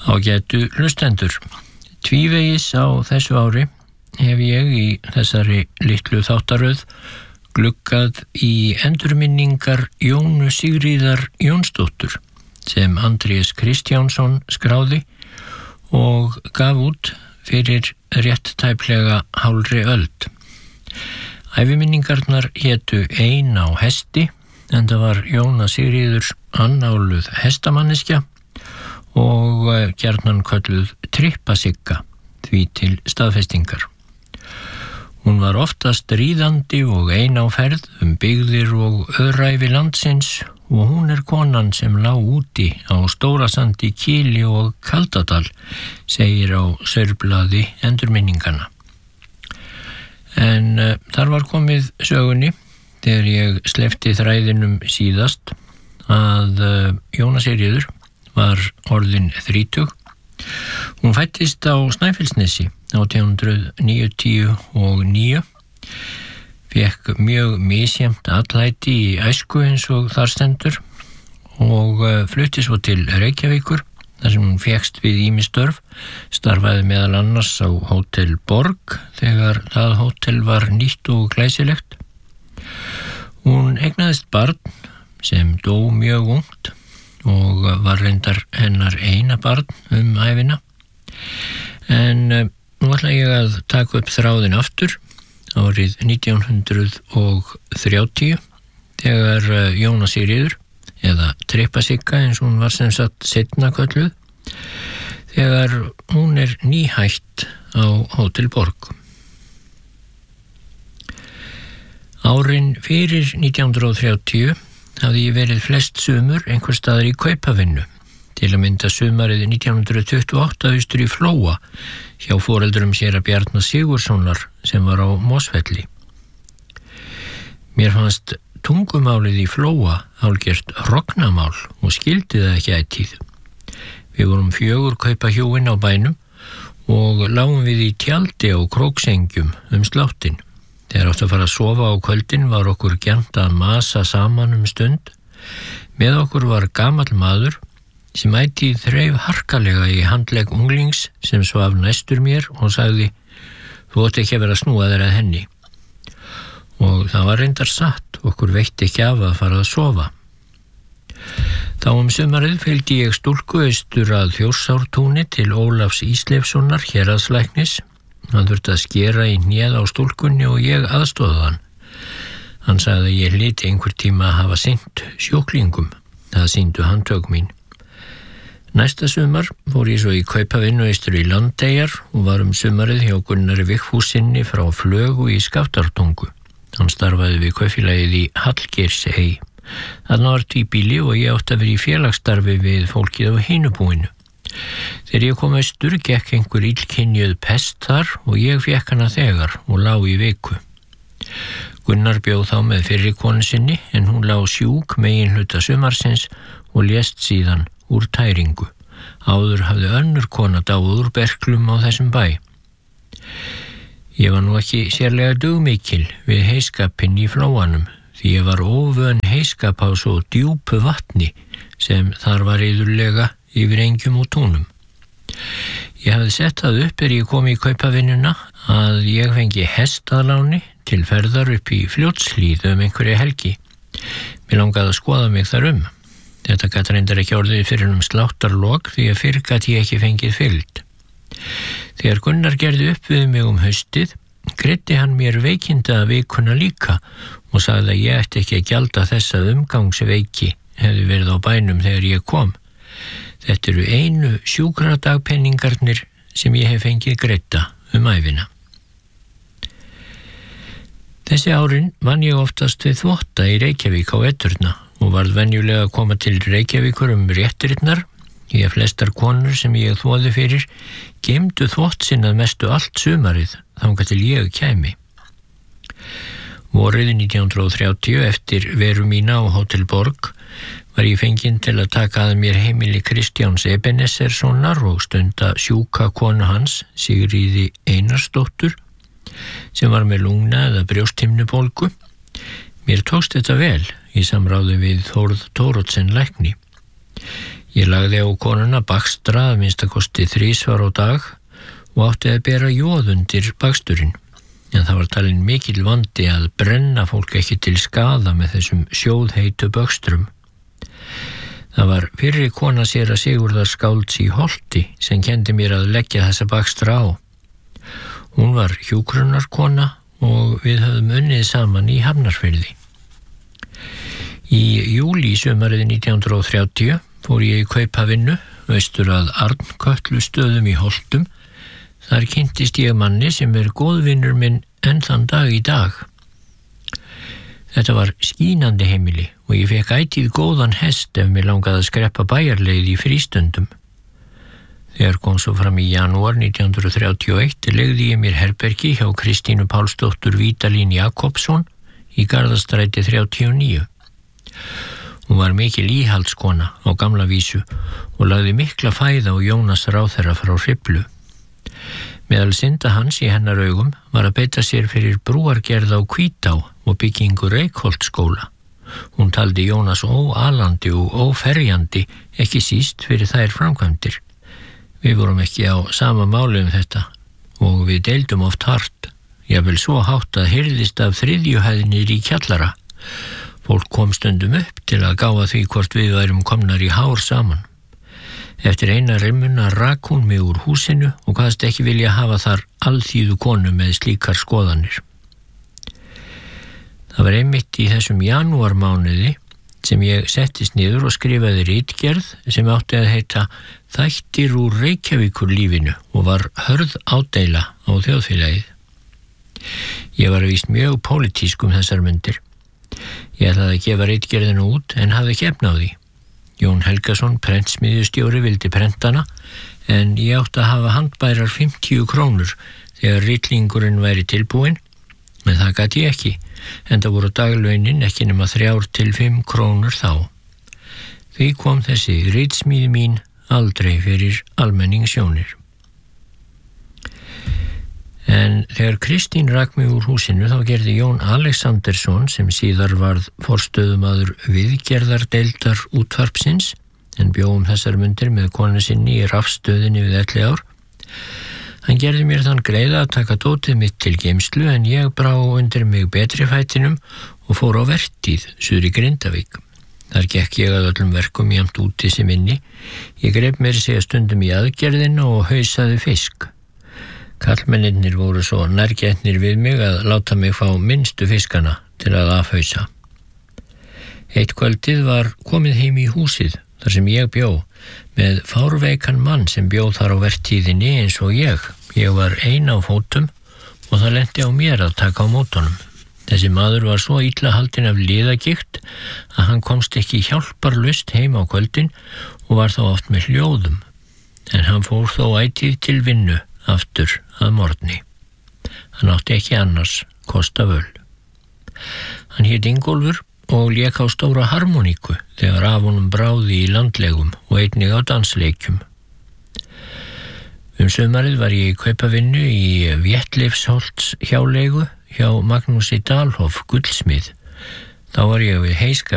Ágætu hlustendur, tvívegis á þessu ári hef ég í þessari litlu þáttaröð gluggað í endurminningar Jónu Sigríðar Jónsdóttur sem Andrés Kristjánsson skráði og gaf út fyrir rétt tæplega hálfri öld. Æviminningarnar hétu Ein á hesti, en það var Jóna Sigríður annáluð hestamanneskja og gjarnan kölluð Trippasigga, því til staðfestingar. Hún var oftast ríðandi og ein á ferð byggðir og öræfi landsins og hún konan sem lá úti á Stórasandi, Kili og Kaldadal, segir á saurblaði endurminningana. En þar var komið sögunni, þegar ég sleppti þræðinum síðast, að Jóna Sigríður var orðin 30. Hún fæddist á Snæfellsnesi 1899, fékk mjög misjafnt atlæti í æsku eins og þar stendur og flutti svo til Reykjavíkur, þar sem hún fékkst við ýmis störf, starfaði meðal annars á Hótel Borg þegar það hótel var nýtt og glæsilegt. Hún eignaðist barn sem dó mjög ungt og var reyndar hennar eina barn ævina. En nú ætla ég að taka upp þráðin aftur árið 1930 þegar Jóna Sigríður, eða Trippasigga eins og hún var sem sagt seinna kölluð, þegar hún nýhætt á Hótel Borg. Árin fyrir 1930 hafði ég verið flest sumur einhvers staðar í kaupavinnu, til að mynda sumarið 1928 austur í Flóa hjá foreldrum séra Bjarna Sigurðssonar sem var á Mosfelli. Mér fannst tungumálið í Flóa hálfgert rognamál og skildi það ekki ætíð. Við vorum 4 kaupahjúin á bænum og lágum við í tjaldi á króksengjum sláttinn. Þegar átt að fara að sofa á kvöldin var okkur gjarnt að masa saman stund. Með okkur var gamall maður sem ætíð þreif harkalega í handlegg unglings sem svaf næstur mér og sagði: "Þú átt ekki að vera að snúa þér að henni." Og það var reyndar satt, okkur veitti ekki af að fara að sofa. Þá sumarið fylgdi ég stúlku austur að Þjórsártúni til Ólafs Ísleifssonar héraðslæknis. Hann þurfti að skera í hnéð á stúlkunni og ég aðstóða hann. Hann sagði að ég hlyti einhver tíma að hafa sinnt sjúklingum. Það sýndu handtök mín. Næsta sumar fór ég svo í kaupavinnu austur í Landeyjar og var sumarið hjá Gunnari Vigfússyni frá Flögu í Skaftártungu. Hann starfaði við kaupfélagið í Hallgeirsey. Þarna var tvíbýli og ég átti að vera í félagsstarfi við fólkið á hinubúinu. Þegar ég kom austur gekk einhver illkynjuð pest þar og ég fékk hana þegar og lá í viku. Gunnar bjó þá með fyrri konu sinni en hún lá sjúk meginhluta sumarsins og lést síðan úr tæringu. Áður hafði önnur kona dáið úr berklum á þessum bæ. Ég var nú ekki sérlega dugmikil við heiskapinn í Flóanum, því ég var óvön heiskap á svo djúpu vatni sem þar var iðulega yfir engjum og túnum. Ég hafði sett það upp þegar ég kom í kaupavinnuna að ég fengi hest að láni til ferðar upp í Fljótshlíð einhverja helgi. Mér langaði að skoða mig þar Þetta gat reyndar ekki orðið fyrir sláttarlok því að fyrr gat ég ekki fengið fylgd. Þegar Gunnar gerði upp við mig haustið, greiddi hann mér veikinda vikuna líka og sagði að ég ætti ekki að gjalda þessa umgangsveiki hefði verið á bænum þegar ég kom. Þetta eru einu sjúkradagpenningarnir sem ég hef fengið greidda ævina. Þessi árin vann ég oftast við þvotta í Reykjavík á veturna og varð venjulega að koma til Reykjavíkur réttirinnar. Ég flestar konur sem ég þvoði fyrir geymdu þvott sinn að mestu allt sumarið þangað til ég kæmi. Vorið 1930 eftir veru mína á Hótel Borg var ég fenginn til að taka að mér heimili Kristjáns Ebeneserssonar og stunda sjúka konu hans, Sigríði Einarsdóttur, sem var með lungna eða brjósthimnubólgu. Mér tókst þetta vel í samráði við Þórð Thoroddsen lækni. Ég lagði á konuna bakstra að minnstakosti 3 svar á dag og átti að bera jóð undir baksturinn. En það var talin mikill vandi að brenna fólk ekki til skaða með þessum sjóðheitu bakstrum. Það var fyrri kona séra Sigurðar skálds í Holti sem kendi mér að leggja þessa bakstra á. Hún var hjúkrunarkona og við höfðum unnið saman í Hafnarfirði. Í júlí sumarið 1930 fór ég í kaupavinnu austur að Arnkötlustöðum í Holtum. Þar kynntist ég manni sem góðvinur minn enn þann dag í dag. Þetta var skínandi heimili og ég fekk ætíð góðan hest ef mér langaði að skreppa bæjarleið í frístundum. Þegar kom svo fram í janúar 1931 leigði ég mér herbergi hjá Kristínu Pálsdóttur Vídalín Jakobsson í Garðastræti 39. Hún var mikil íhaldskona á gamla vísu og lagði mikla fæða á Jónas ráðherra frá Hriflu. Meðal synda hans í hennar augum var að beita sér fyrir brúargerð á Hvítá og byggingu Reykholtsskóla. Hún taldi Jónas óalandi og óferjandi, ekki síst fyrir þær framkvæmdir. Við vorum ekki á sama máli þetta og við deildum oft hart, jafnvel svo hátt að heyrðist af 3. hæðinni í kjallara. Fólk kom stundum upp til að gáfa því hvort við værum komnar í hár saman. Eftir eina rimmuna rak hún mig úr húsinu og kvaðst ekki vilja hafa þar alþýðu konu með slíkar skoðanir. Það var einmitt í þessum janúarmánuði sem ég settist niður og skrifaði ritgerð sem átti að heita Þættir úr Reykjavíkurlífinu og var hörð ádeila á þjóðfélagið. Ég var víst mjög pólitísk þessar mundir. Ég ætlaði að gefa ritgerðina út en hafði ekki efni á því. Jón Helgason, prentsmiðjustjóri, vildi prentana en ég átti að hafa handbærar 50 krónur þegar ritlingurinn væri tilbúinn, en það gat ég ekki, enda voru daglaunin ekki nema 3 til 5 krónur þá. Því kom þessi ritsmíð mín aldrei fyrir almenningssjónir. En þegar Kristín rak mig úr húsinu þá gerði Jón Alexandersson, sem síðar varð forstöðumaður viðgerðardeildar útvarpsins, en bjó þessar mundir með konu sinni í rafstöðinni við Elliár. Hann gerði mér þann greiða að taka dótið mitt til geymslu en ég brá undir mig betri fætinum og fór á vertíð suður í Grindavík. Þar gekk ég að öllum verkum jafnt úti sem inni. Ég greip mér segja stundum í aðgerðina og hausaði fisk. Karlmennirnir voru svo nærgætnir við mig að láta mig fá minnstu fiskana til að afhausa. Eitt kvöldið var komið heim í húsið þar sem ég bjó með fárveikan mann sem bjó þar á vertíðinni eins og ég. Ég var ein á fótum og það lenti á mér að taka á mótunum. Þessi maður var svo illa haldinn af liðagigt að hann komst ekki hjálparlaust heim á kvöldin og var þá oft með hljóðum. En hann fór þó ætíð til vinnu aftur að morgni. Hann átti ekki annars kosta völ. Hann hét Ingólfur og lék á stóra harmoníku þegar af honum bráði í landlegum og einnig á dansleikjum. Sumarið var ég í kaupavinnu í Vétleifsholts hjálegu hjá Magnúsi Dalhoff gullsmið. Þá var ég við heiskap